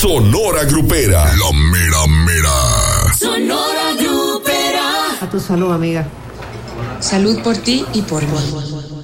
Sonora Grupera. La mera mera. Sonora Grupera. A tu salud, amiga. Salud por ti y por mí.